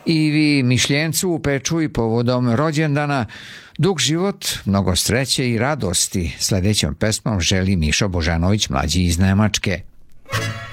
I vi Mišljencu u Pečuj povodom rođendana dug život, mnogo sreće i radosti. Sledećom pesmom želi Mišo Božanović, mlađi iz Nemačke.